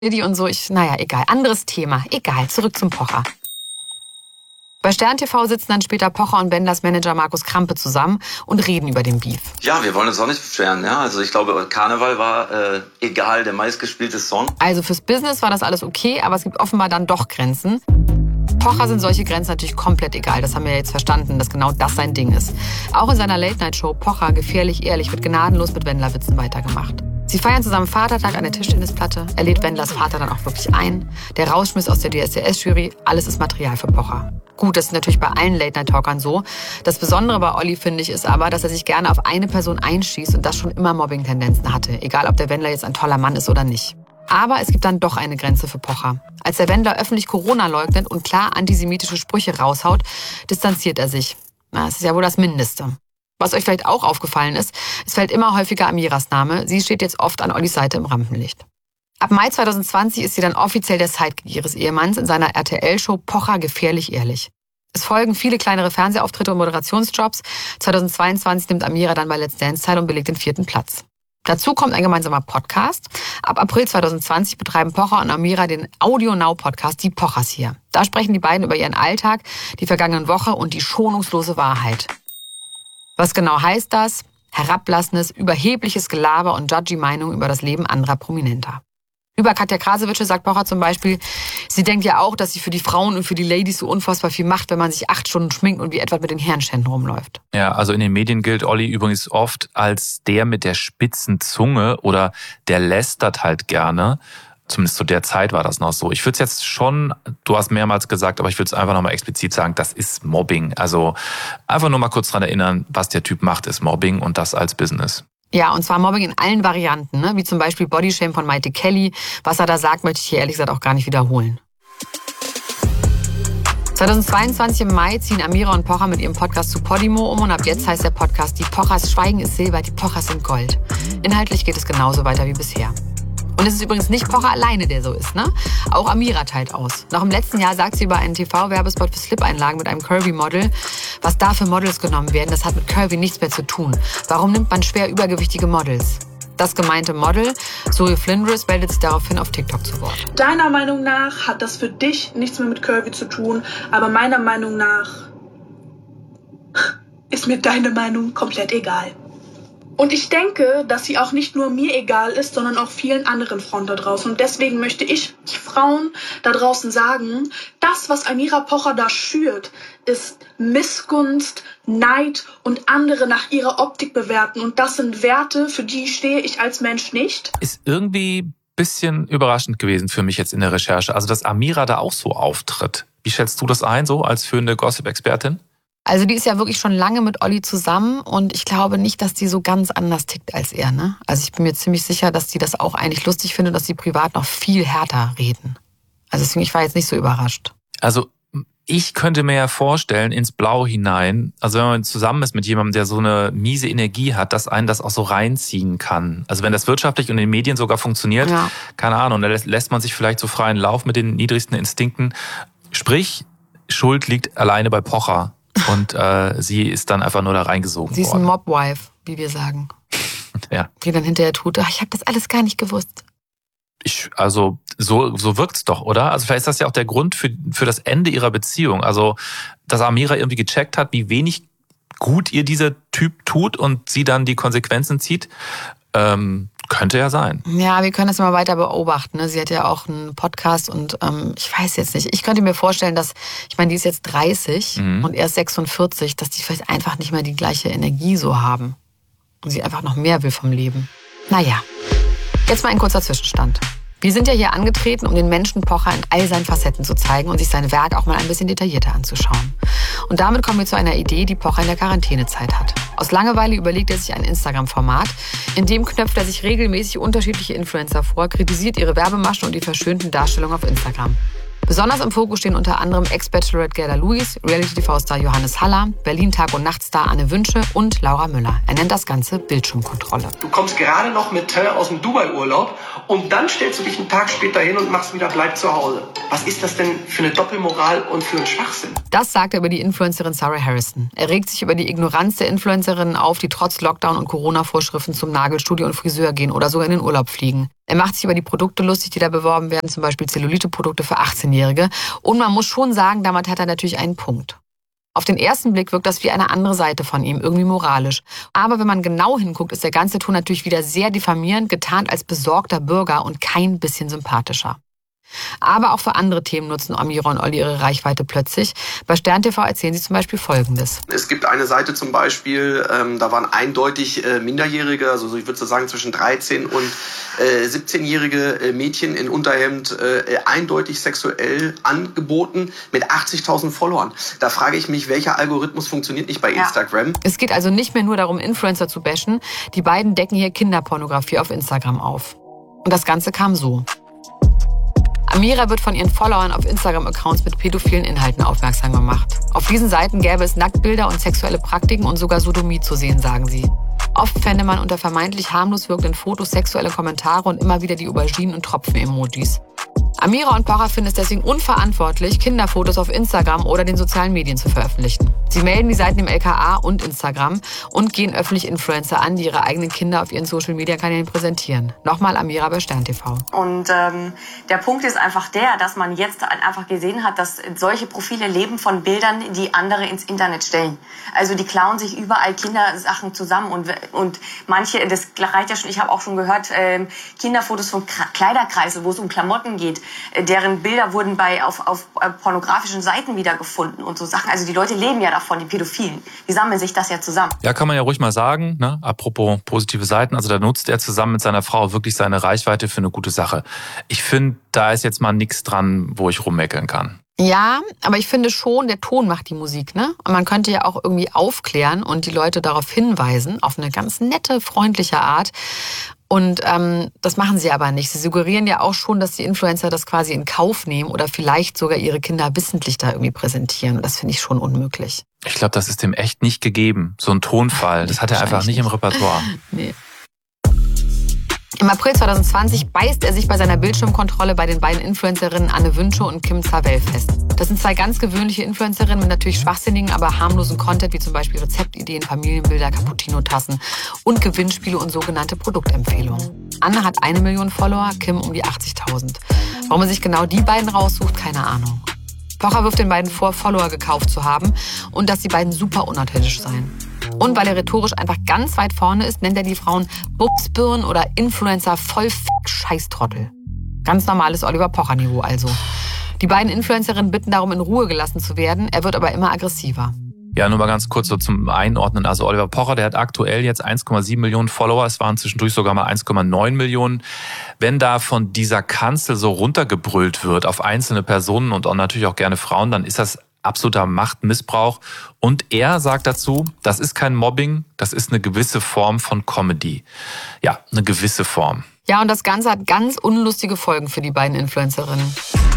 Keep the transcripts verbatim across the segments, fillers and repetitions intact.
Diddy und so, ich, naja, egal. Anderes Thema. Egal, zurück zum Pocher. Bei Stern T V sitzen dann später Pocher und Wendlers Manager Markus Krampe zusammen und reden über den Beef. Ja, wir wollen uns auch nicht beschweren. Ja? Also ich glaube, Karneval war äh, egal, der meistgespielte Song. Also fürs Business war das alles okay, aber es gibt offenbar dann doch Grenzen. Pocher sind solche Grenzen natürlich komplett egal. Das haben wir ja jetzt verstanden, dass genau das sein Ding ist. Auch in seiner Late-Night-Show Pocher, gefährlich ehrlich, wird gnadenlos mit Wendler-Witzen weitergemacht. Sie feiern zusammen Vatertag an der Tischtennisplatte. Er lädt Wendlers Vater dann auch wirklich ein. Der Rausschmiss aus der D S D S-Jury, alles ist Material für Pocher. Gut, das ist natürlich bei allen Late-Night-Talkern so. Das Besondere bei Olli, finde ich, ist aber, dass er sich gerne auf eine Person einschießt und das schon immer Mobbing-Tendenzen hatte. Egal, ob der Wendler jetzt ein toller Mann ist oder nicht. Aber es gibt dann doch eine Grenze für Pocher. Als der Wendler öffentlich Corona leugnet und klar antisemitische Sprüche raushaut, distanziert er sich. Na, das ist ja wohl das Mindeste. Was euch vielleicht auch aufgefallen ist, es fällt immer häufiger Amiras Name. Sie steht jetzt oft an Ollis Seite im Rampenlicht. Ab Mai zwanzig zwanzig ist sie dann offiziell der Sidekick ihres Ehemanns in seiner R T L-Show Pocher gefährlich ehrlich. Es folgen viele kleinere Fernsehauftritte und Moderationsjobs. zweitausendzweiundzwanzig nimmt Amira dann bei Let's Dance teil und belegt den vierten Platz. Dazu kommt ein gemeinsamer Podcast. Ab April zwanzig zwanzig betreiben Pocher und Amira den Audio Now Podcast, die Pochers hier. Da sprechen die beiden über ihren Alltag, die vergangenen Woche und die schonungslose Wahrheit. Was genau heißt das? Herablassendes, überhebliches Gelaber und judgy Meinungen über das Leben anderer Prominenter. Über Katja Krasewitsche sagt Pocher zum Beispiel, sie denkt ja auch, dass sie für die Frauen und für die Ladies so unfassbar viel macht, wenn man sich acht Stunden schminkt und wie etwa mit den Herrenständen rumläuft. Ja, also in den Medien gilt Olli übrigens oft als der mit der spitzen Zunge oder der lästert halt gerne. Zumindest zu der Zeit war das noch so. Ich würde es jetzt schon, du hast mehrmals gesagt, aber ich würde es einfach nochmal explizit sagen, das ist Mobbing. Also einfach nur mal kurz dran erinnern, was der Typ macht, ist Mobbing und das als Business. Ja, und zwar Mobbing in allen Varianten, ne? Wie zum Beispiel Bodyshame von Maite Kelly. Was er da sagt, möchte ich hier ehrlich gesagt auch gar nicht wiederholen. zweitausendzweiundzwanzig im Mai ziehen Amira und Pocher mit ihrem Podcast zu Podimo um und ab jetzt heißt der Podcast Die Pochers Schweigen ist Silber, die Pochers sind Gold. Inhaltlich geht es genauso weiter wie bisher. Und es ist übrigens nicht Pocher alleine, der so ist, ne? Auch Amira teilt aus. Noch im letzten Jahr sagt sie über einen T V-Werbespot für Slip-Einlagen mit einem Curvy-Model, was da für Models genommen werden, das hat mit Curvy nichts mehr zu tun. Warum nimmt man schwer übergewichtige Models? Das gemeinte Model, Zoe Flinders, meldet sich daraufhin auf TikTok zu Wort. Deiner Meinung nach hat das für dich nichts mehr mit Curvy zu tun, aber meiner Meinung nach ist mir deine Meinung komplett egal. Und ich denke, dass sie auch nicht nur mir egal ist, sondern auch vielen anderen Frauen da draußen. Und deswegen möchte ich Frauen da draußen sagen, das, was Amira Pocher da schürt, ist Missgunst, Neid und andere nach ihrer Optik bewerten. Und das sind Werte, für die stehe ich als Mensch nicht. Ist irgendwie ein bisschen überraschend gewesen für mich jetzt in der Recherche. Also, dass Amira da auch so auftritt. Wie schätzt du das ein, so als führende Gossip-Expertin? Also die ist ja wirklich schon lange mit Olli zusammen und ich glaube nicht, dass die so ganz anders tickt als er, ne? Also ich bin mir ziemlich sicher, dass die das auch eigentlich lustig findet, dass die privat noch viel härter reden. Also deswegen, ich war jetzt nicht so überrascht. Also ich könnte mir ja vorstellen, ins Blau hinein, also wenn man zusammen ist mit jemandem, der so eine miese Energie hat, dass einen das auch so reinziehen kann. Also wenn das wirtschaftlich und in den Medien sogar funktioniert, ja. Keine Ahnung, da lässt man sich vielleicht so freien Lauf mit den niedrigsten Instinkten. Sprich, Schuld liegt alleine bei Pocher. Und äh, sie ist dann einfach nur da reingesogen worden. Sie ist ein Mobwife, wie wir sagen. Ja. Die dann hinterher tut, ach, ich habe das alles gar nicht gewusst. Ich, also so so wirkt's doch, oder? Also vielleicht ist das ja auch der Grund für für das Ende ihrer Beziehung. Also dass Amira irgendwie gecheckt hat, wie wenig gut ihr dieser Typ tut und sie dann die Konsequenzen zieht. Ähm, könnte ja sein. Ja, wir können das mal weiter beobachten. Ne? Sie hat ja auch einen Podcast und ähm, ich weiß jetzt nicht. Ich könnte mir vorstellen, dass, ich meine, die ist jetzt dreißig mhm. und er ist sechsundvierzig, dass die vielleicht einfach nicht mehr die gleiche Energie so haben. Und sie einfach noch mehr will vom Leben. Naja, jetzt mal ein kurzer Zwischenstand. Wir sind ja hier angetreten, um den Menschen Pocher in all seinen Facetten zu zeigen und sich sein Werk auch mal ein bisschen detaillierter anzuschauen. Und damit kommen wir zu einer Idee, die Pocher in der Quarantänezeit hat. Aus Langeweile überlegt er sich ein Instagram-Format. In dem knöpft er sich regelmäßig unterschiedliche Influencer vor, kritisiert ihre Werbemaschen und die verschönten Darstellungen auf Instagram. Besonders im Fokus stehen unter anderem Ex-Bachelorette Gerda Lewis, Reality-T V-Star Johannes Haller, Berlin-Tag- und Nachtstar Anne Wünsche und Laura Müller. Er nennt das Ganze Bildschirmkontrolle. Du kommst gerade noch mit Teint aus dem Dubai-Urlaub und dann stellst du dich einen Tag später hin und machst wieder Bleib zu Hause. Was ist das denn für eine Doppelmoral und für einen Schwachsinn? Das sagt er über die Influencerin Sarah Harrison. Er regt sich über die Ignoranz der Influencerinnen auf, die trotz Lockdown und Corona-Vorschriften zum Nagelstudio und Friseur gehen oder sogar in den Urlaub fliegen. Er macht sich über die Produkte lustig, die da beworben werden, zum Beispiel Zellulite-Produkte für achtzehnjährige. Und man muss schon sagen, damit hat er natürlich einen Punkt. Auf den ersten Blick wirkt das wie eine andere Seite von ihm, irgendwie moralisch. Aber wenn man genau hinguckt, ist der ganze Ton natürlich wieder sehr diffamierend, getarnt als besorgter Bürger und kein bisschen sympathischer. Aber auch für andere Themen nutzen Amira und Olli ihre Reichweite plötzlich. Bei Stern T V erzählen sie zum Beispiel Folgendes. Es gibt eine Seite zum Beispiel, ähm, da waren eindeutig äh, Minderjährige, also ich würde so sagen zwischen dreizehn und äh, siebzehnjährige äh, Mädchen in Unterhemd äh, eindeutig sexuell angeboten mit achtzigtausend Followern. Da frage ich mich, welcher Algorithmus funktioniert nicht bei Instagram? Ja. Es geht also nicht mehr nur darum, Influencer zu bashen. Die beiden decken hier Kinderpornografie auf Instagram auf. Und das Ganze kam so. Amira wird von ihren Followern auf Instagram-Accounts mit pädophilen Inhalten aufmerksam gemacht. Auf diesen Seiten gäbe es Nacktbilder und sexuelle Praktiken und sogar Sodomie zu sehen, sagen sie. Oft fände man unter vermeintlich harmlos wirkenden Fotos sexuelle Kommentare und immer wieder die Auberginen- und Tropfen-Emojis. Amira und Pocher finden es deswegen unverantwortlich, Kinderfotos auf Instagram oder den sozialen Medien zu veröffentlichen. Sie melden die Seiten im L K A und Instagram und gehen öffentlich Influencer an, die ihre eigenen Kinder auf ihren Social-Media-Kanälen präsentieren. Nochmal Amira bei Stern T V. Und ähm, der Punkt ist einfach der, dass man jetzt einfach gesehen hat, dass solche Profile leben von Bildern, die andere ins Internet stellen. Also die klauen sich überall Kindersachen zusammen und, und manche, das reicht ja schon, ich habe auch schon gehört, ähm, Kinderfotos von Kleiderkreisel, wo es um Klamotten geht, deren Bilder wurden bei auf, auf pornografischen Seiten wiedergefunden und so Sachen. Also die Leute leben ja davon, die Pädophilen. Die sammeln sich das ja zusammen. Ja, kann man ja ruhig mal sagen, ne? Apropos positive Seiten. Also da nutzt er zusammen mit seiner Frau wirklich seine Reichweite für eine gute Sache. Ich finde, da ist jetzt mal nichts dran, wo ich rummeckern kann. Ja, aber ich finde schon, der Ton macht die Musik, ne? Und man könnte ja auch irgendwie aufklären und die Leute darauf hinweisen, auf eine ganz nette, freundliche Art. Und ähm, das machen sie aber nicht. Sie suggerieren ja auch schon, dass die Influencer das quasi in Kauf nehmen oder vielleicht sogar ihre Kinder wissentlich da irgendwie präsentieren. Und das finde ich schon unmöglich. Ich glaube, das ist dem echt nicht gegeben. So ein Tonfall, das hat er einfach nicht im Repertoire. Nee. Im April zwanzig zwanzig beißt er sich bei seiner Bildschirmkontrolle bei den beiden Influencerinnen Anne Wünsche und Kim Zawell fest. Das sind zwei ganz gewöhnliche Influencerinnen mit natürlich schwachsinnigen, aber harmlosen Content, wie zum Beispiel Rezeptideen, Familienbilder, Cappuccino-Tassen und Gewinnspiele und sogenannte Produktempfehlungen. Anne hat eine Million Follower, Kim um die achtzigtausend. Warum er sich genau die beiden raussucht, keine Ahnung. Pocher wirft den beiden vor, Follower gekauft zu haben und dass die beiden super unauthentisch seien. Und weil er rhetorisch einfach ganz weit vorne ist, nennt er die Frauen Bubsbirnen oder Influencer voll Scheißtrottel. Ganz normales Oliver Pocher-Niveau also. Die beiden Influencerinnen bitten darum, in Ruhe gelassen zu werden. Er wird aber immer aggressiver. Ja, nur mal ganz kurz so zum Einordnen. Also Oliver Pocher, der hat aktuell jetzt eins Komma sieben Millionen Follower. Es waren zwischendurch sogar mal eins Komma neun Millionen. Wenn da von dieser Kanzel so runtergebrüllt wird auf einzelne Personen und auch natürlich auch gerne Frauen, dann ist das absoluter Machtmissbrauch. Und er sagt dazu, das ist kein Mobbing, das ist eine gewisse Form von Comedy. Ja, eine gewisse Form. Ja, und das Ganze hat ganz unlustige Folgen für die beiden Influencerinnen.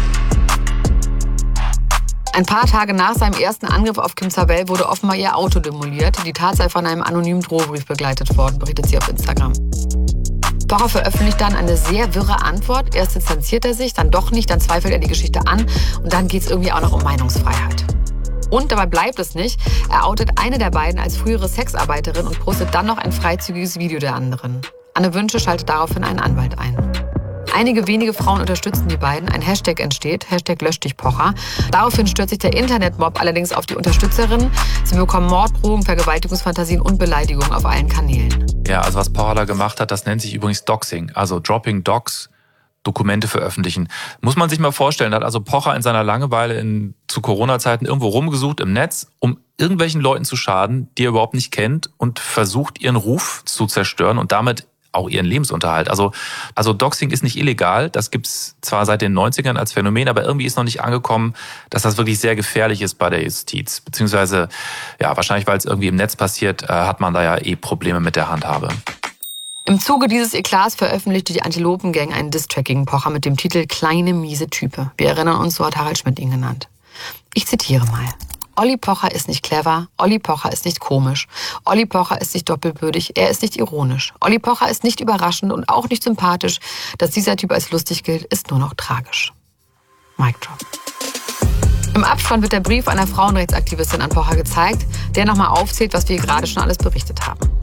Ein paar Tage nach seinem ersten Angriff auf Kim Zawell wurde offenbar ihr Auto demoliert. Die Tat sei von einem anonymen Drohbrief begleitet worden, berichtet sie auf Instagram. Pocher veröffentlicht dann eine sehr wirre Antwort. Erst distanziert er sich, dann doch nicht, dann zweifelt er die Geschichte an und dann geht es irgendwie auch noch um Meinungsfreiheit. Und dabei bleibt es nicht. Er outet eine der beiden als frühere Sexarbeiterin und postet dann noch ein freizügiges Video der anderen. Anne Wünsche schaltet daraufhin einen Anwalt ein. Einige wenige Frauen unterstützen die beiden. Ein Hashtag entsteht, Hashtag lösch dich Pocher. Daraufhin stürzt sich der Internetmob allerdings auf die Unterstützerinnen. Sie bekommen Morddrohungen, Vergewaltigungsfantasien und Beleidigungen auf allen Kanälen. Ja, also was Pocher da gemacht hat, das nennt sich übrigens Doxing, also Dropping Docs, Dokumente veröffentlichen. Muss man sich mal vorstellen, da hat also Pocher in seiner Langeweile in, zu Corona-Zeiten irgendwo rumgesucht im Netz, um irgendwelchen Leuten zu schaden, die er überhaupt nicht kennt und versucht, ihren Ruf zu zerstören und damit auch ihren Lebensunterhalt. Also, also Doxing ist nicht illegal, das gibt's zwar seit den neunzigern als Phänomen, aber irgendwie ist noch nicht angekommen, dass das wirklich sehr gefährlich ist bei der Justiz. Beziehungsweise, ja, wahrscheinlich, weil es irgendwie im Netz passiert, äh, hat man da ja eh Probleme mit der Handhabe. Im Zuge dieses Eklats veröffentlichte die Antilopen-Gang einen Diss-Track gegen Pocher mit dem Titel Kleine, miese Type. Wir erinnern uns, so hat Harald Schmidt ihn genannt. Ich zitiere mal. Olli Pocher ist nicht clever, Olli Pocher ist nicht komisch, Olli Pocher ist nicht doppelbödig, er ist nicht ironisch. Olli Pocher ist nicht überraschend und auch nicht sympathisch. Dass dieser Typ als lustig gilt, ist nur noch tragisch. Mic drop. Im Abspann wird der Brief einer Frauenrechtsaktivistin an Pocher gezeigt, der nochmal aufzählt, was wir gerade schon alles berichtet haben.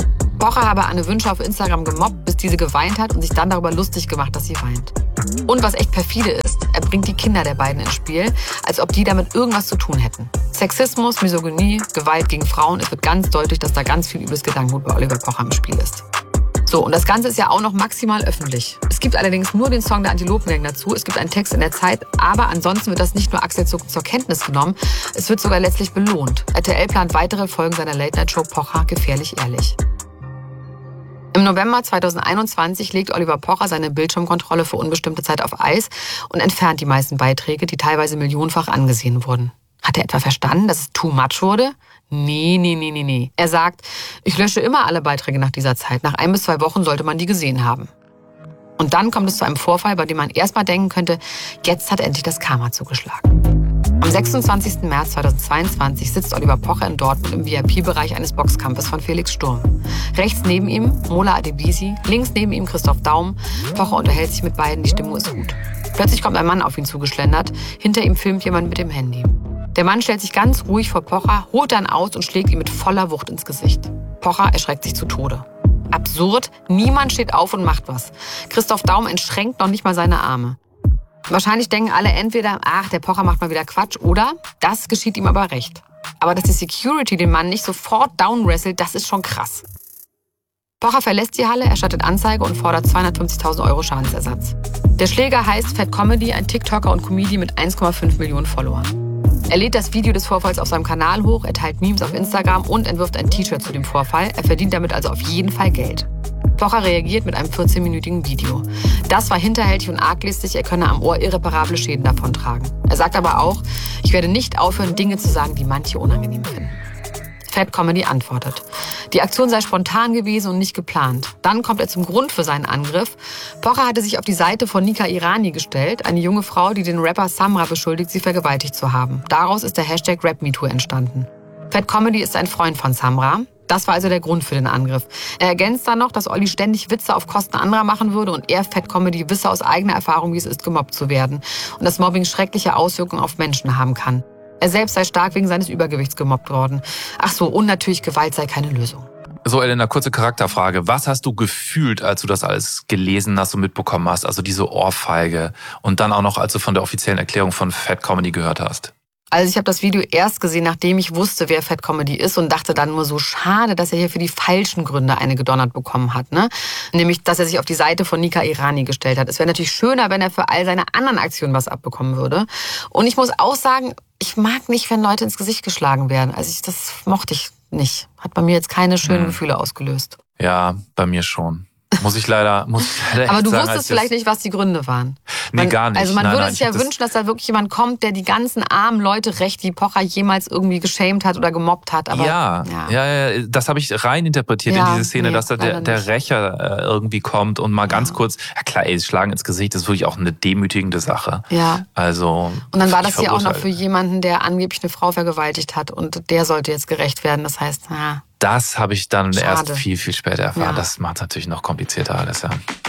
Pocher habe Anne Wünsche auf Instagram gemobbt, bis diese geweint hat und sich dann darüber lustig gemacht, dass sie weint. Und was echt perfide ist, er bringt die Kinder der beiden ins Spiel, als ob die damit irgendwas zu tun hätten. Sexismus, Misogynie, Gewalt gegen Frauen, es wird ganz deutlich, dass da ganz viel übles Gedankengut bei Oliver Pocher im Spiel ist. So, und das Ganze ist ja auch noch maximal öffentlich. Es gibt allerdings nur den Song der Antilopengang dazu, es gibt einen Text in der Zeit, aber ansonsten wird das nicht nur achselzuckend zur Kenntnis genommen, es wird sogar letztlich belohnt. R T L plant weitere Folgen seiner Late-Night-Show Pocher gefährlich ehrlich. Im November zweitausendeinundzwanzig legt Oliver Pocher seine Bildschirmkontrolle für unbestimmte Zeit auf Eis und entfernt die meisten Beiträge, die teilweise millionenfach angesehen wurden. Hat er etwa verstanden, dass es too much wurde? Nee, nee, nee, nee, nee. Er sagt, ich lösche immer alle Beiträge nach dieser Zeit. Nach ein bis zwei Wochen sollte man die gesehen haben. Und dann kommt es zu einem Vorfall, bei dem man erstmal denken könnte, jetzt hat endlich das Karma zugeschlagen. Am sechsundzwanzigsten März zweitausendzweiundzwanzig sitzt Oliver Pocher in Dortmund im V I P-Bereich eines Boxkampfes von Felix Sturm. Rechts neben ihm Mola Adebisi, links neben ihm Christoph Daum. Pocher unterhält sich mit beiden, die Stimmung ist gut. Plötzlich kommt ein Mann auf ihn zugeschlendert. Hinter ihm filmt jemand mit dem Handy. Der Mann stellt sich ganz ruhig vor Pocher, holt dann aus und schlägt ihm mit voller Wucht ins Gesicht. Pocher erschreckt sich zu Tode. Absurd, niemand steht auf und macht was. Christoph Daum entschränkt noch nicht mal seine Arme. Wahrscheinlich denken alle entweder, ach, der Pocher macht mal wieder Quatsch, oder das geschieht ihm aber recht. Aber dass die Security den Mann nicht sofort downwrestelt, das ist schon krass. Pocher verlässt die Halle, erstattet Anzeige und fordert zweihundertfünfzigtausend Euro Schadensersatz. Der Schläger heißt Fat Comedy, ein TikToker und Comedian mit eins Komma fünf Millionen Followern. Er lädt das Video des Vorfalls auf seinem Kanal hoch, er teilt Memes auf Instagram und entwirft ein T-Shirt zu dem Vorfall. Er verdient damit also auf jeden Fall Geld. Pocher reagiert mit einem vierzehnminütigen Video. Das war hinterhältig und arglistig, er könne am Ohr irreparable Schäden davontragen. Er sagt aber auch, ich werde nicht aufhören, Dinge zu sagen, die manche unangenehm finden. Fat Comedy antwortet. Die Aktion sei spontan gewesen und nicht geplant. Dann kommt er zum Grund für seinen Angriff. Pocher hatte sich auf die Seite von Nika Irani gestellt, eine junge Frau, die den Rapper Samra beschuldigt, sie vergewaltigt zu haben. Daraus ist der Hashtag RapMeToo entstanden. Fat Comedy ist ein Freund von Samra. Das war also der Grund für den Angriff. Er ergänzt dann noch, dass Olli ständig Witze auf Kosten anderer machen würde und er, Fat Comedy, wisse aus eigener Erfahrung, wie es ist, gemobbt zu werden und dass Mobbing schreckliche Auswirkungen auf Menschen haben kann. Er selbst sei stark wegen seines Übergewichts gemobbt worden. Ach so, und natürlich Gewalt sei keine Lösung. So, Elena, kurze Charakterfrage. Was hast du gefühlt, als du das alles gelesen hast und mitbekommen hast? Also diese Ohrfeige und dann auch noch, als du von der offiziellen Erklärung von Fat Comedy gehört hast? Also ich habe das Video erst gesehen, nachdem ich wusste, wer Fat Comedy ist und dachte dann nur so, schade, dass er hier für die falschen Gründe eine gedonnert bekommen hat. Ne? Nämlich, dass er sich auf die Seite von Nika Irani gestellt hat. Es wäre natürlich schöner, wenn er für all seine anderen Aktionen was abbekommen würde. Und ich muss auch sagen, ich mag nicht, wenn Leute ins Gesicht geschlagen werden. Also ich, das mochte ich nicht. Hat bei mir jetzt keine schönen hm. Gefühle ausgelöst. Ja, bei mir schon. Muss ich leider, muss ich leider Aber du sagen, wusstest vielleicht nicht, was die Gründe waren. Nee, man, gar nicht. Also man nein, würde nein, sich ja wünschen, dass da wirklich jemand kommt, der die ganzen armen Leute rächt, die Pocher jemals irgendwie geschämt hat oder gemobbt hat. Aber, ja, ja, ja, ja, das habe ich rein interpretiert ja, in diese Szene, nee, dass da der, der Rächer äh, irgendwie kommt und mal ganz ja. kurz, ja klar, ey, Schlagen ins Gesicht, das ist wirklich auch eine demütigende Sache. Ja. Also. Und dann war das ja auch noch für jemanden, der angeblich eine Frau vergewaltigt hat und der sollte jetzt gerecht werden. Das heißt, ja. Das habe ich dann Schade. erst viel, viel später erfahren. Ja. Das macht es natürlich noch komplizierter alles, ja.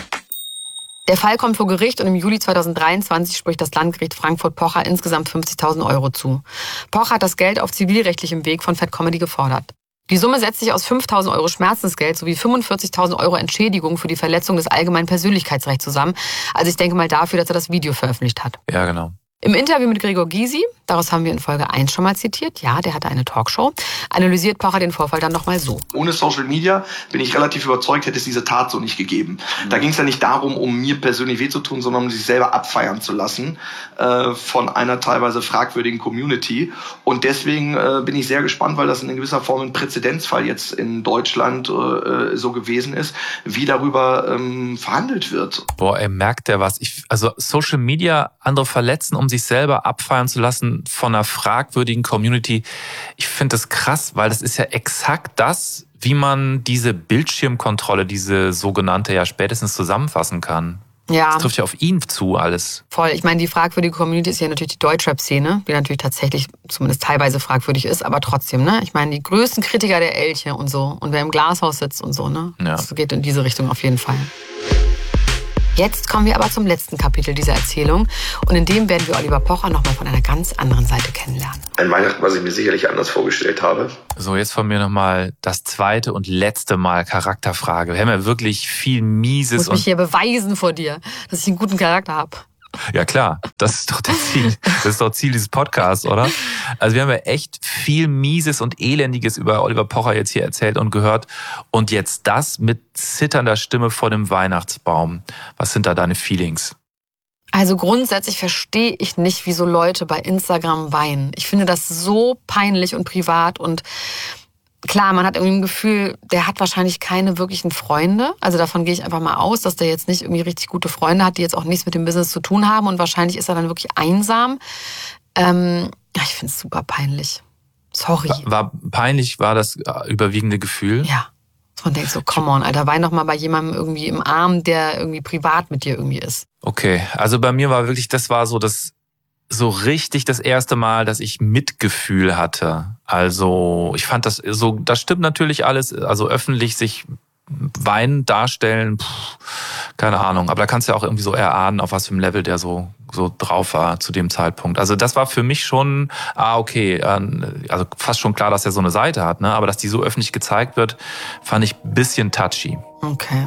Der Fall kommt vor Gericht und im Juli zweitausenddreiundzwanzig spricht das Landgericht Frankfurt Pocher insgesamt fünfzigtausend Euro zu. Pocher hat das Geld auf zivilrechtlichem Weg von Fat Comedy gefordert. Die Summe setzt sich aus fünftausend Euro Schmerzensgeld sowie fünfundvierzigtausend Euro Entschädigung für die Verletzung des allgemeinen Persönlichkeitsrechts zusammen. Also ich denke mal dafür, dass er das Video veröffentlicht hat. Ja, genau. Im Interview mit Gregor Gysi, daraus haben wir in Folge eins schon mal zitiert, ja, der hatte eine Talkshow, analysiert Pocher den Vorfall dann nochmal so. Ohne Social Media bin ich relativ überzeugt, hätte es diese Tat so nicht gegeben. Mhm. Da ging es ja nicht darum, um mir persönlich weh zu tun, sondern um sich selber abfeiern zu lassen äh, von einer teilweise fragwürdigen Community. Und deswegen äh, bin ich sehr gespannt, weil das in gewisser Form ein Präzedenzfall jetzt in Deutschland äh, so gewesen ist, wie darüber ähm, verhandelt wird. Boah, ey, merkt der was? Ich, also Social Media, andere verletzen, um sich selber abfeiern zu lassen von einer fragwürdigen Community. Ich finde das krass, weil das ist ja exakt das, wie man diese Bildschirmkontrolle, diese sogenannte, ja spätestens zusammenfassen kann. Ja. Das trifft ja auf ihn zu alles. Voll. Ich meine, die fragwürdige Community ist ja natürlich die Deutschrap-Szene, die natürlich tatsächlich zumindest teilweise fragwürdig ist, aber trotzdem, ne? Ich meine, die größten Kritiker der Elche und so und wer im Glashaus sitzt und so, ne? Ja. Das geht in diese Richtung auf jeden Fall. Jetzt kommen wir aber zum letzten Kapitel dieser Erzählung und in dem werden wir Oliver Pocher nochmal von einer ganz anderen Seite kennenlernen. Ein Weihnachten, was ich mir sicherlich anders vorgestellt habe. So, jetzt von mir nochmal das zweite und letzte Mal Charakterfrage. Wir haben ja wirklich viel Mieses. Ich muss mich hier beweisen vor dir, dass ich einen guten Charakter habe. Ja klar, das ist doch das Ziel. Das ist doch Ziel dieses Podcasts, oder? Also wir haben ja echt viel Mieses und Elendiges über Oliver Pocher jetzt hier erzählt und gehört. Und jetzt das mit zitternder Stimme vor dem Weihnachtsbaum. Was sind da deine Feelings? Also grundsätzlich verstehe ich nicht, wieso Leute bei Instagram weinen. Ich finde das so peinlich und privat und klar, man hat irgendwie ein Gefühl, der hat wahrscheinlich keine wirklichen Freunde. Also davon gehe ich einfach mal aus, dass der jetzt nicht irgendwie richtig gute Freunde hat, die jetzt auch nichts mit dem Business zu tun haben. Und wahrscheinlich ist er dann wirklich einsam. Ähm, ja, ich finde es super peinlich. Sorry. War, war peinlich, war das überwiegende Gefühl? Ja. Man denkt so, come on, Alter, wein doch mal bei jemandem irgendwie im Arm, der irgendwie privat mit dir irgendwie ist. Okay, also bei mir war wirklich, das war so das so richtig das erste Mal, dass ich Mitgefühl hatte. Also ich fand das so, das stimmt natürlich alles, also öffentlich sich weinen darstellen, pff, keine Ahnung. Aber da kannst du ja auch irgendwie so erahnen, auf was für einem Level der so so drauf war zu dem Zeitpunkt. Also das war für mich schon, ah okay, also fast schon klar, dass er so eine Seite hat, ne? Aber dass die so öffentlich gezeigt wird, fand ich ein bisschen touchy. Okay.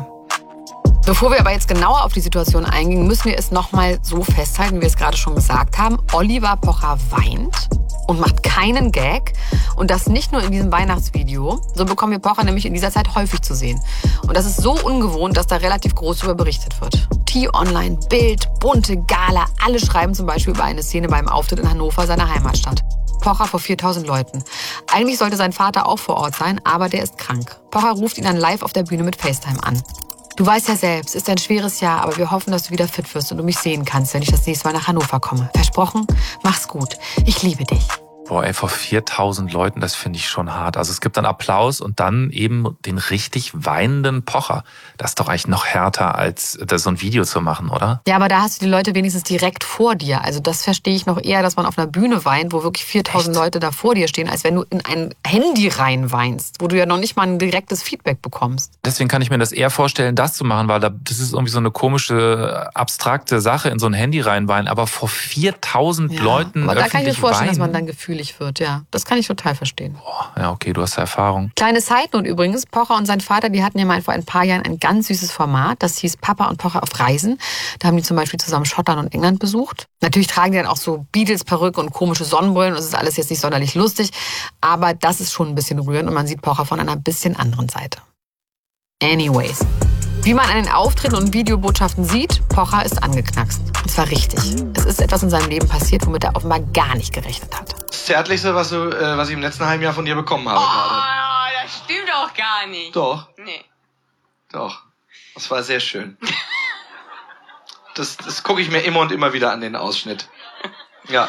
Bevor wir aber jetzt genauer auf die Situation eingehen, müssen wir es nochmal so festhalten, wie wir es gerade schon gesagt haben. Oliver Pocher weint und macht keinen Gag. Und das nicht nur in diesem Weihnachtsvideo. So bekommen wir Pocher nämlich in dieser Zeit häufig zu sehen. Und das ist so ungewohnt, dass da relativ groß darüber berichtet wird. T-Online, Bild, bunte Gala, alle schreiben zum Beispiel über eine Szene beim Auftritt in Hannover, seiner Heimatstadt. Pocher vor viertausend Leuten. Eigentlich sollte sein Vater auch vor Ort sein, aber der ist krank. Pocher ruft ihn dann live auf der Bühne mit FaceTime an. Du weißt ja selbst, ist ein schweres Jahr, aber wir hoffen, dass du wieder fit wirst und du mich sehen kannst, wenn ich das nächste Mal nach Hannover komme. Versprochen? Mach's gut. Ich liebe dich. Boah, ey, vor viertausend Leuten, das finde ich schon hart. Also es gibt dann Applaus und dann eben den richtig weinenden Pocher. Das ist doch eigentlich noch härter, als das so ein Video zu machen, oder? Ja, aber da hast du die Leute wenigstens direkt vor dir. Also das verstehe ich noch eher, dass man auf einer Bühne weint, wo wirklich viertausend Echt? Leute da vor dir stehen, als wenn du in ein Handy rein weinst, wo du ja noch nicht mal ein direktes Feedback bekommst. Deswegen kann ich mir das eher vorstellen, das zu machen, weil das ist irgendwie so eine komische, abstrakte Sache, in so ein Handy reinweinen. Aber vor viertausend ja, Leuten aber da kann ich mir vorstellen, weinen. Dass man dann gefühlig wird, ja. Das kann ich total verstehen. Boah, ja, okay, du hast ja Erfahrung. Kleine Side-Note übrigens, Pocher und sein Vater, die hatten ja mal vor ein paar Jahren ein ganz süßes Format, das hieß Papa und Pocher auf Reisen. Da haben die zum Beispiel zusammen Schottland und England besucht. Natürlich tragen die dann auch so Beatles-Perücke und komische Sonnenbrillen und es ist alles jetzt nicht sonderlich lustig, aber das ist schon ein bisschen rührend und man sieht Pocher von einer bisschen anderen Seite. Anyways. Wie man an den Auftritten und Videobotschaften sieht, Pocher ist angeknackst. Und zwar richtig. Es ist etwas in seinem Leben passiert, womit er offenbar gar nicht gerechnet hat. Das Zärtlichste, was, du, äh, was ich im letzten halben Jahr von dir bekommen habe. Oh, gerade. das stimmt doch gar nicht. Doch. Nee. Doch. Das war sehr schön. Das, das gucke ich mir immer und immer wieder an, den Ausschnitt. Ja.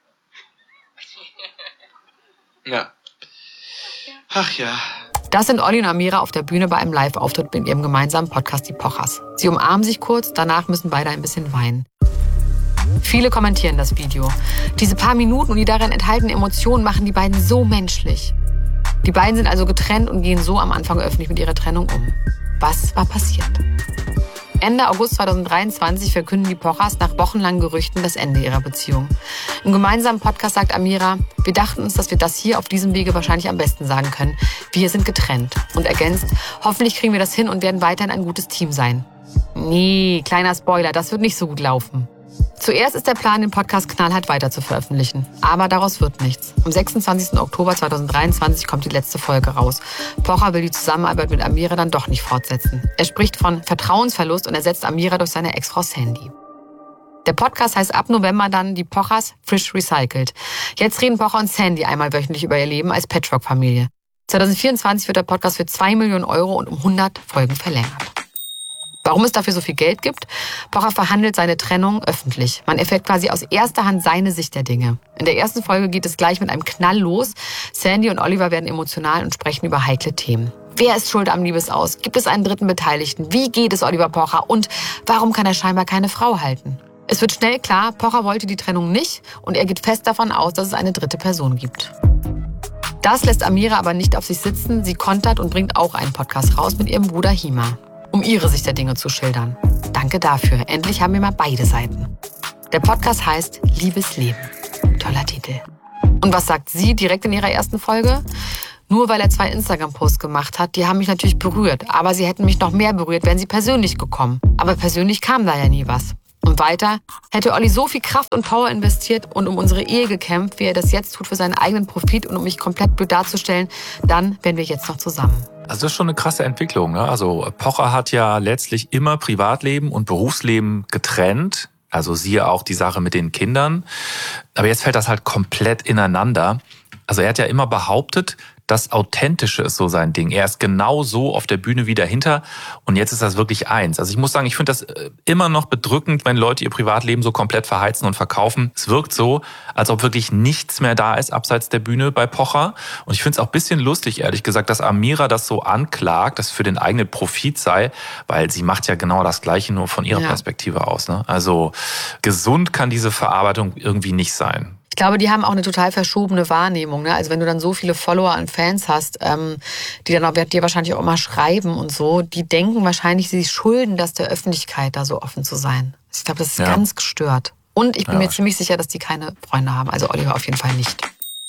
Ja. Ach ja. Das sind Olli und Amira auf der Bühne bei einem Live-Auftritt mit ihrem gemeinsamen Podcast Die Pochers. Sie umarmen sich kurz, danach müssen beide ein bisschen weinen. Viele kommentieren das Video. Diese paar Minuten und die darin enthaltenen Emotionen machen die beiden so menschlich. Die beiden sind also getrennt und gehen so am Anfang öffentlich mit ihrer Trennung um. Was war passiert? Ende August zweitausenddreiundzwanzig verkünden die Pochers nach wochenlangen Gerüchten das Ende ihrer Beziehung. Im gemeinsamen Podcast sagt Amira, wir dachten uns, dass wir das hier auf diesem Wege wahrscheinlich am besten sagen können. Wir sind getrennt. Und ergänzt, hoffentlich kriegen wir das hin und werden weiterhin ein gutes Team sein. Nee, kleiner Spoiler, das wird nicht so gut laufen. Zuerst ist der Plan, den Podcast knallhart weiter zu veröffentlichen. Aber daraus wird nichts. Am sechsundzwanzigsten Oktober zweitausenddreiundzwanzig kommt die letzte Folge raus. Pocher will die Zusammenarbeit mit Amira dann doch nicht fortsetzen. Er spricht von Vertrauensverlust und ersetzt Amira durch seine Ex-Frau Sandy. Der Podcast heißt ab November dann die Pochers Frisch Recycelt. Jetzt reden Pocher und Sandy einmal wöchentlich über ihr Leben als Patchwork-Familie. zweitausendvierundzwanzig wird der Podcast für zwei Millionen Euro und um hundert Folgen verlängert. Warum es dafür so viel Geld gibt? Pocher verhandelt seine Trennung öffentlich. Man erfährt quasi aus erster Hand seine Sicht der Dinge. In der ersten Folge geht es gleich mit einem Knall los. Sandy und Oliver werden emotional und sprechen über heikle Themen. Wer ist schuld am Liebesaus? Gibt es einen dritten Beteiligten? Wie geht es Oliver Pocher? Und warum kann er scheinbar keine Frau halten? Es wird schnell klar, Pocher wollte die Trennung nicht und er geht fest davon aus, dass es eine dritte Person gibt. Das lässt Amira aber nicht auf sich sitzen. Sie kontert und bringt auch einen Podcast raus mit ihrem Bruder Hima. um ihre Sicht der Dinge zu schildern. Danke dafür. Endlich haben wir mal beide Seiten. Der Podcast heißt Liebesleben. Toller Titel. Und was sagt sie direkt in ihrer ersten Folge? Nur weil er zwei Instagram-Posts gemacht hat, die haben mich natürlich berührt. Aber sie hätten mich noch mehr berührt, wären sie persönlich gekommen. Aber persönlich kam da ja nie was. Und weiter, hätte Olli so viel Kraft und Power investiert und um unsere Ehe gekämpft, wie er das jetzt tut für seinen eigenen Profit und um mich komplett blöd darzustellen, dann wären wir jetzt noch zusammen. Also das ist schon eine krasse Entwicklung, ne? Also Pocher hat ja letztlich immer Privatleben und Berufsleben getrennt. Also siehe auch die Sache mit den Kindern. Aber jetzt fällt das halt komplett ineinander. Also er hat ja immer behauptet, das Authentische ist so sein Ding. Er ist genau so auf der Bühne wie dahinter und jetzt ist das wirklich eins. Also ich muss sagen, ich finde das immer noch bedrückend, wenn Leute ihr Privatleben so komplett verheizen und verkaufen. Es wirkt so, als ob wirklich nichts mehr da ist abseits der Bühne bei Pocher. Und ich finde es auch ein bisschen lustig, ehrlich gesagt, dass Amira das so anklagt, dass es für den eigenen Profit sei, weil sie macht ja genau das Gleiche, nur von ihrer ja. Perspektive aus. Ne? Also gesund kann diese Verarbeitung irgendwie nicht sein. Ich glaube, die haben auch eine total verschobene Wahrnehmung. Ne? Also wenn du dann so viele Follower und Fans hast, ähm, die dann auch dir wahrscheinlich auch immer schreiben und so, die denken wahrscheinlich, sie schulden das der Öffentlichkeit, da so offen zu sein. Ich glaube, das ist ja. ganz gestört. Und ich bin ja. mir ziemlich sicher, dass die keine Freunde haben. Also Oliver auf jeden Fall nicht.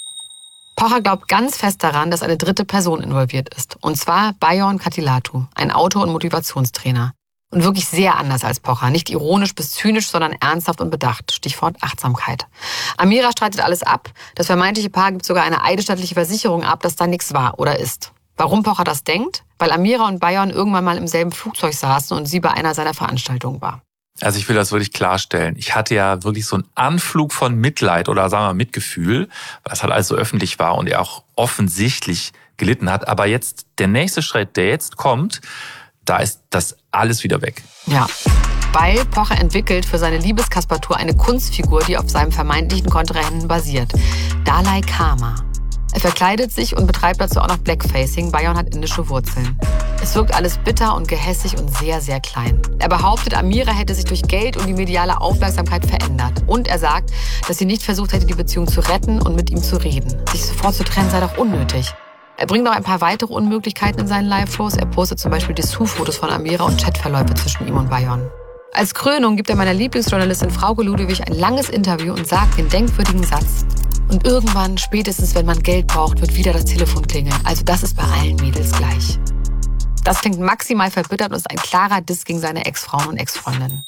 Pocher glaubt ganz fest daran, dass eine dritte Person involviert ist. Und zwar Bayon Katilatu, ein Autor und Motivationstrainer. Und wirklich sehr anders als Pocher. Nicht ironisch bis zynisch, sondern ernsthaft und bedacht. Stichwort Achtsamkeit. Amira streitet alles ab. Das vermeintliche Paar gibt sogar eine eidesstattliche Versicherung ab, dass da nichts war oder ist. Warum Pocher das denkt? Weil Amira und Bayon irgendwann mal im selben Flugzeug saßen und sie bei einer seiner Veranstaltungen war. Also ich will das wirklich klarstellen. Ich hatte ja wirklich so einen Anflug von Mitleid oder sagen wir Mitgefühl, weil es halt alles so öffentlich war und er auch offensichtlich gelitten hat. Aber jetzt der nächste Schritt, der jetzt kommt, da ist das alles wieder weg. Ja, weil Pocher entwickelt für seine Liebeskaspertur eine Kunstfigur, die auf seinem vermeintlichen Kontrahenten basiert. Dalai Karma. Er verkleidet sich und betreibt dazu auch noch Blackfacing. Bayon hat indische Wurzeln. Es wirkt alles bitter und gehässig und sehr, sehr klein. Er behauptet, Amira hätte sich durch Geld und die mediale Aufmerksamkeit verändert. Und er sagt, dass sie nicht versucht hätte, die Beziehung zu retten und mit ihm zu reden. Sich sofort zu trennen sei doch unnötig. Er bringt noch ein paar weitere Unmöglichkeiten in seinen Live-Shows. Er postet zum Beispiel Dessous-Fotos von Amira und Chatverläufe zwischen ihm und Bayon. Als Krönung gibt er meiner Lieblingsjournalistin Frauke Ludewig ein langes Interview und sagt den denkwürdigen Satz: Und irgendwann, spätestens wenn man Geld braucht, wird wieder das Telefon klingeln. Also das ist bei allen Mädels gleich. Das klingt maximal verbittert und ist ein klarer Diss gegen seine Ex-Frauen und Ex-Freundinnen.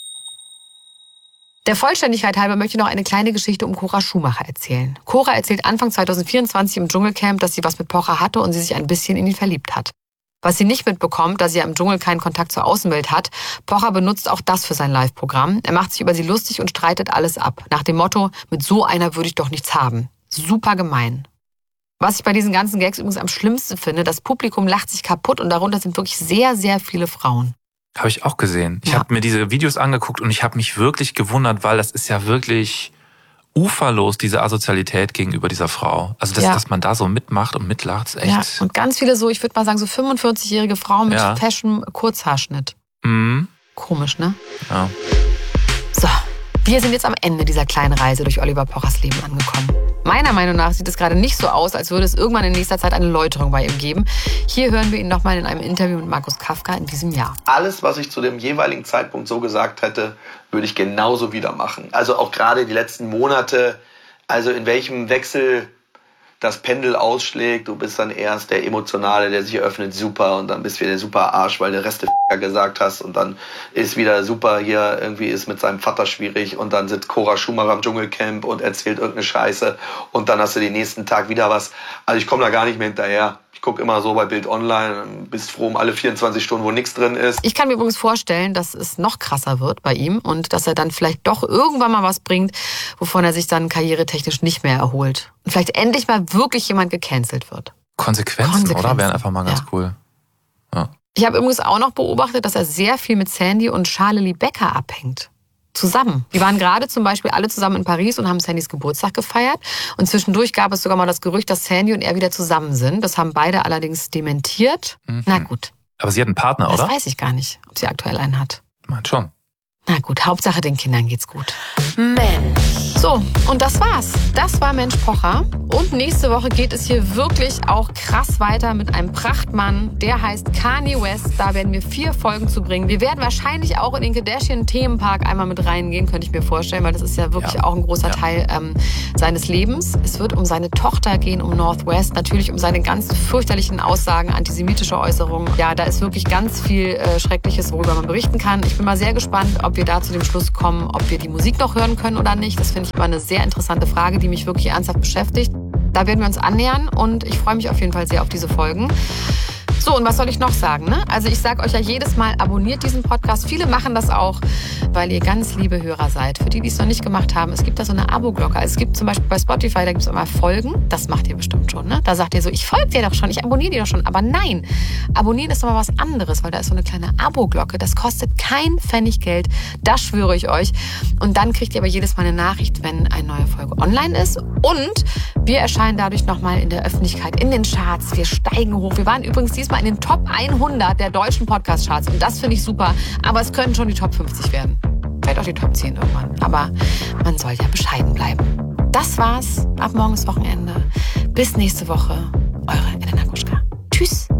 Der Vollständigkeit halber möchte ich noch eine kleine Geschichte um Cora Schumacher erzählen. Cora erzählt Anfang zwanzig vierundzwanzig im Dschungelcamp, dass sie was mit Pocher hatte und sie sich ein bisschen in ihn verliebt hat. Was sie nicht mitbekommt, da sie ja im Dschungel keinen Kontakt zur Außenwelt hat, Pocher benutzt auch das für sein Live-Programm. Er macht sich über sie lustig und streitet alles ab. Nach dem Motto, mit so einer würde ich doch nichts haben. Super gemein. Was ich bei diesen ganzen Gags übrigens am schlimmsten finde, das Publikum lacht sich kaputt und darunter sind wirklich sehr, sehr viele Frauen. Habe ich auch gesehen. Ich ja. habe mir diese Videos angeguckt und ich habe mich wirklich gewundert, weil das ist ja wirklich uferlos, diese Asozialität gegenüber dieser Frau. Also, dass, ja. dass man da so mitmacht und mitlacht, ist echt... Ja, und ganz viele so, ich würde mal sagen, so fünfundvierzigjährige Frauen mit ja. Fashion-Kurzhaarschnitt. Mhm. Komisch, ne? Ja. So, wir sind jetzt am Ende dieser kleinen Reise durch Oliver Pochers Leben angekommen. Meiner Meinung nach sieht es gerade nicht so aus, als würde es irgendwann in nächster Zeit eine Läuterung bei ihm geben. Hier hören wir ihn nochmal in einem Interview mit Markus Kafka in diesem Jahr. Alles, was ich zu dem jeweiligen Zeitpunkt so gesagt hätte, würde ich genauso wieder machen. Also auch gerade die letzten Monate, also in welchem Wechsel das Pendel ausschlägt. Du bist dann erst der Emotionale, der sich öffnet, super, und dann bist du wieder der super Arsch, weil der Rest der gesagt hast, und dann ist wieder super, hier irgendwie ist mit seinem Vater schwierig, und dann sitzt Cora Schumacher im Dschungelcamp und erzählt irgendeine Scheiße, und dann hast du den nächsten Tag wieder was. Also ich komme da gar nicht mehr hinterher. Ich gucke immer so bei Bild Online, bist froh um alle vierundzwanzig Stunden, wo nichts drin ist. Ich kann mir übrigens vorstellen, dass es noch krasser wird bei ihm und dass er dann vielleicht doch irgendwann mal was bringt, wovon er sich dann karrieretechnisch nicht mehr erholt. Und vielleicht endlich mal wirklich jemand gecancelt wird. Konsequenzen, Konsequenzen. Oder? Wären einfach mal ganz ja. cool. Ja. Ich habe übrigens auch noch beobachtet, dass er sehr viel mit Sandy und Charlie Becker abhängt. Zusammen. Die waren gerade zum Beispiel alle zusammen in Paris und haben Sandys Geburtstag gefeiert. Und zwischendurch gab es sogar mal das Gerücht, dass Sandy und er wieder zusammen sind. Das haben beide allerdings dementiert. Mhm. Na gut. Aber sie hat einen Partner, das oder? Das weiß ich gar nicht, ob sie aktuell einen hat. Meint schon. Na gut, Hauptsache den Kindern geht's gut. Mensch. So, So, und das war's. Das war Mensch Pocher. Und nächste Woche geht es hier wirklich auch krass weiter mit einem Prachtmann. Der heißt Kanye West. Da werden wir vier Folgen zu bringen. Wir werden wahrscheinlich auch in den Kardashian-Themenpark einmal mit reingehen, könnte ich mir vorstellen, weil das ist ja wirklich ja. auch ein großer ja. Teil ähm, seines Lebens. Es wird um seine Tochter gehen, um North West, natürlich um seine ganz fürchterlichen Aussagen, antisemitische Äußerungen. Ja, da ist wirklich ganz viel äh, Schreckliches, worüber man berichten kann. Ich bin mal sehr gespannt, ob wir da zu dem Schluss kommen, ob wir die Musik noch hören können oder nicht. Das finde ich immer eine sehr interessante Frage, die mich wirklich ernsthaft beschäftigt. Da werden wir uns annähern und ich freue mich auf jeden Fall sehr auf diese Folgen. So, und was soll ich noch sagen? Ne? Also ich sage euch ja jedes Mal, abonniert diesen Podcast. Viele machen das auch, weil ihr ganz liebe Hörer seid. Für die, die es noch nicht gemacht haben, es gibt da so eine Abo-Glocke. Also es gibt zum Beispiel bei Spotify, da gibt es immer Folgen. Das macht ihr bestimmt schon. Ne? Da sagt ihr so, ich folge dir doch schon, ich abonniere dir doch schon. Aber nein, abonnieren ist nochmal was anderes, weil da ist so eine kleine Abo-Glocke. Das kostet kein Pfennig Geld. Das schwöre ich euch. Und dann kriegt ihr aber jedes Mal eine Nachricht, wenn eine neue Folge online ist. Und wir erscheinen dadurch nochmal in der Öffentlichkeit, in den Charts. Wir steigen hoch. Wir waren übrigens diesmal in den Top hundert der deutschen Podcast-Charts. Und das finde ich super. Aber es können schon die Top fünfzig werden. Vielleicht auch die Top zehn irgendwann. Aber man soll ja bescheiden bleiben. Das war's. Ab morgen ist Wochenende. Bis nächste Woche. Eure Elena Gruschka. Tschüss.